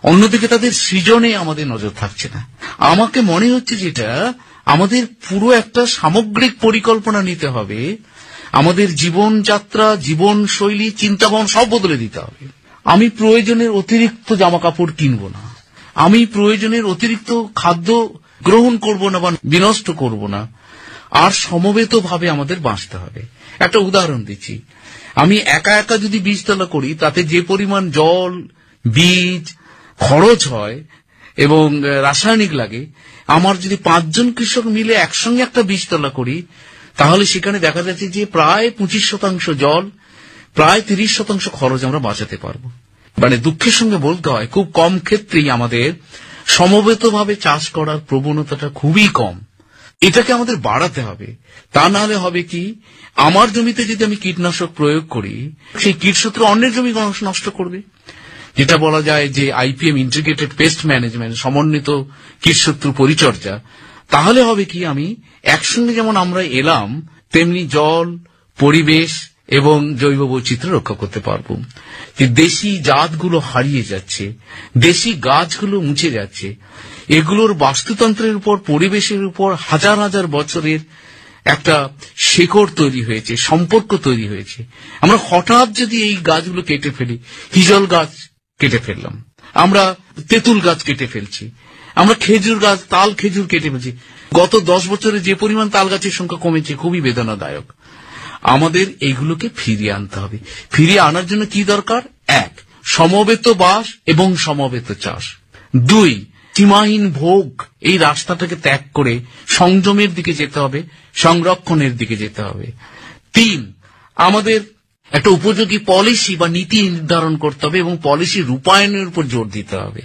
অন্যদিকে তাদের সৃজনে আমাদের নজর থাকছে না। আমাকে মনে হচ্ছে যেটা আমাদের পুরো একটা সামগ্রিক পরিকল্পনা নিতে হবে, আমাদের জীবনযাত্রা, জীবনশৈলী, চিন্তাভাবনা সব বদলে দিতে হবে। আমি প্রয়োজনের অতিরিক্ত জামা কাপড় কিনব না, আমি প্রয়োজনের অতিরিক্ত খাদ্য গ্রহণ করব না বা বিনষ্ট করব না, আর সমবেতভাবে আমাদের বাঁচতে হবে। একটা উদাহরণ দিচ্ছি, আমি একা একা যদি বীজতলা করি তাতে যে পরিমাণ জল, বীজ খরচ হয় এবং রাসায়নিক লাগে, আমার যদি 5 জন কৃষক মিলে একসঙ্গে একটা বীজতলা করি তাহলে সেখানে দেখা যাচ্ছে যে প্রায় 25% জল, প্রায় 30% খরচ আমরা বাঁচাতে পারবো। মানে দুঃখের সঙ্গে বলতে হয় খুব কম ক্ষেত্রেই আমাদের সমবেতভাবে চাষ করার প্রবণতাটা খুবই কম। এটাকে আমাদের বাড়াতে হবে। তা না হলে হবে কি, আমার জমিতে যদি আমি কীটনাশক প্রয়োগ করি সেই কীটশত্রু অন্যের জমি নষ্ট করবে, যেটা বলা যায় যে আইপিএম, ইন্টিগ্রেটেড পেস্ট ম্যানেজমেন্ট, সমন্বিত কীটশত্রু পরিচর্যা। তাহলে হবে কি, আমি একসঙ্গে যেমন আমরা এলাম তেমনি জল, পরিবেশ এবং জৈব বৈচিত্র্য রক্ষা করতে পারব। যে দেশি জাতগুলো হারিয়ে যাচ্ছে, দেশি গাছগুলো মুছে যাচ্ছে, এগুলোর বাস্তুতন্ত্রের উপর, পরিবেশের উপর হাজার হাজার বছরের একটা শেকড় তৈরি হয়েছে, সম্পর্ক তৈরি হয়েছে। আমরা হঠাৎ যদি এই গাছগুলো কেটে ফেলি, হিজল গাছ কেটে ফেললাম, আমরা তেঁতুল গাছ কেটে ফেলছি, আমরা খেজুর গাছ, তাল খেজুর কেটে ফেলছি, গত 10 বছরে যে পরিমাণ তাল গাছের সংখ্যা কমেছে খুবই বেদনাদায়ক। আমাদের এইগুলোকে ফিরিয়ে আনতে হবে। ফিরিয়ে আনার জন্য কি দরকার? 1, সমবেত বাস এবং সমবেত চাষ। 2, সীমাহীন ভোগ, এই রাস্তাটাকে ত্যাগ করে সংযমের দিকে যেতে হবে, সংরক্ষণের দিকে যেতে হবে। 3, আমাদের একটা উপযোগী পলিসি বা নীতি নির্ধারণ করতে হবে এবং পলিসি রূপায়ণের উপর জোর দিতে হবে।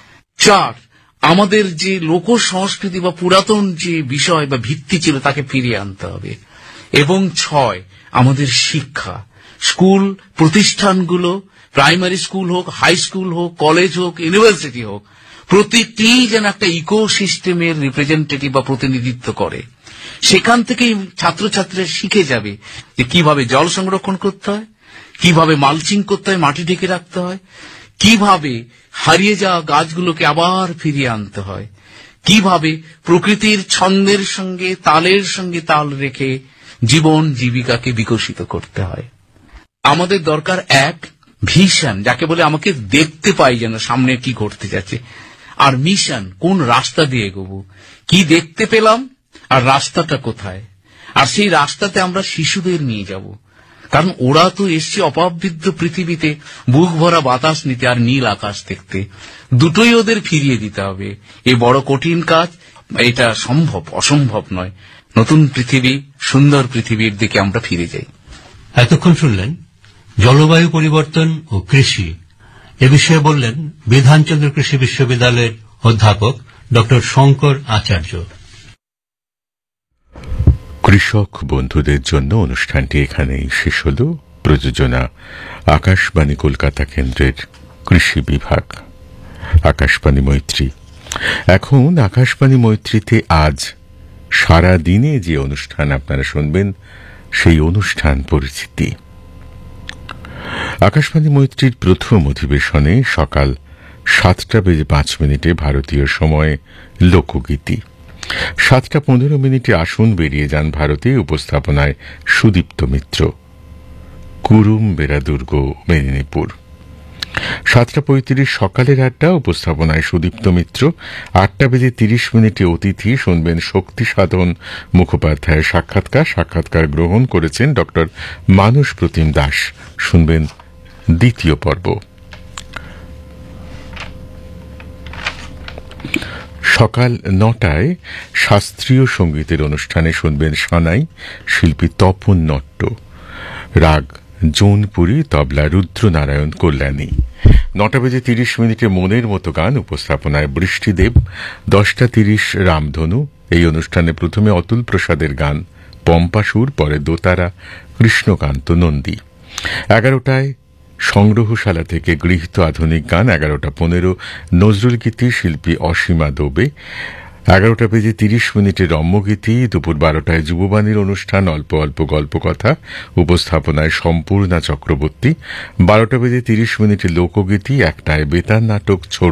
4, আমাদের যে লোক সংস্কৃতি বা পুরাতন যে বিষয় বা ভিত্তি ছিল তাকে ফিরিয়ে আনতে হবে। এবং 6, আমাদের শিক্ষা, স্কুল প্রতিষ্ঠানগুলো, প্রাইমারি স্কুল হোক, হাই স্কুল হোক, কলেজ হোক, ইউনিভার্সিটি হোক, প্রতিটি যেন একটা ইকোসিস্টেমের রিপ্রেজেন্টেটিভ বা প্রতিনিধিত্ব করে। সেখান থেকেই ছাত্রছাত্রীরা শিখে যাবে যে কিভাবে জল সংরক্ষণ করতে হয়, কিভাবে মালচিং করতে হয়, মাটি ঢেকে রাখতে হয়, কিভাবে হারিয়ে যাওয়া গাছগুলোকে আবার ফিরিয়ে আনতে হয়, কিভাবে প্রকৃতির ছন্দের সঙ্গে তালের সঙ্গে তাল রেখে জীবন জীবিকাকে বিকশিত করতে হয়। আমাদের দরকার 1, ভিশন, যাকে বলে আমাকে দেখতে পাই যেন সামনে কি ঘটতে যাচ্ছে, আর মিশন, কোন রাস্তা দিয়ে এগোবো, কি দেখতে পেলাম আর রাস্তাটা কোথায়, আর সেই রাস্তাতে আমরা শিশুদের নিয়ে যাব, কারণ ওরা তো এসছে অপাবৃদ্ধ পৃথিবীতে বুক ভরা বাতাস নিতে আর নীল আকাশ দেখতে। দুটোই ওদের ফিরিয়ে দিতে হবে। এই বড় কঠিন কাজ, এটা সম্ভব, অসম্ভব নয়। নতুন পৃথিবী, সুন্দর পৃথিবীর দিকে আমরা ফিরে যাই। এতক্ষণ শুনলেন জলবায়ু পরিবর্তন ও কৃষি, এ বিষয়ে বললেন বিধানচন্দ্র কৃষি বিশ্ববিদ্যালয়ের অধ্যাপক ডক্টর শঙ্কর আচার্য। কৃষক বন্ধুদের জন্য অনুষ্ঠানটি এখানেই শেষ হল। প্রযোজনা আকাশবাণী কলকাতা কেন্দ্রের কৃষি বিভাগ, আকাশবাণী মৈত্রী। এখন আকাশবাণী মৈত্রীতে আজ সারা দিনে যে অনুষ্ঠান আপনারা শুনবেন সেই অনুষ্ঠান পরিচিতি। আকাশবাণী মৈত্রীর প্রথম অধিবেশনে সকাল 7:05 ভারতীয় সময়ে লোকগীতি, 7:15 আসুন বেরিয়ে যান ভারতে, উপস্থাপনায় সুদীপ্ত মিত্র, কুরুম বেড়াদুর্গ, মেদিনীপুর। 7:35 সকালের আড্ডা, উপস্থাপনায় সুদীপ্ত মিত্র। 8:30 অতিথি শুনবেন শক্তি সাধন মুখোপাধ্যায়ের সাক্ষাৎকার গ্রহণ করেছেন ডক্টর মানস প্রতিম দাস। শুনবেন দ্বিতীয় পর্ব। সকাল 9টায় শাস্ত্রীয় সঙ্গীতের অনুষ্ঠানে শুনবেন সানাই, শিল্পী তপন নট্ট, রাগ জৌনপুরী, তবলা রুদ্রনারায়ণ কল্যাণী। 9:30 মনের মতো গান, উপস্থাপনায় বৃষ্টিদেব। 10:30 রামধনু। এই অনুষ্ঠানে প্রথমে অতুল প্রসাদের গান পম্পাসুর, পরে দোতারা কৃষ্ণকান্ত নন্দী। 11টায় সংগ্রহশালা থেকে গৃহীত আধুনিক গান। 11:15 নজরুল গীতি, শিল্পী অসীমা দোবে। 11:30 রম্যগীতি। দুপুর 12টায় যুববাণীর অনুষ্ঠান অল্প অল্প গল্প কথা, উপস্থাপনায় সম্পূর্ণা চক্রবর্তী। 12:30 লোকগীতি। 1টায় বেতার নাটক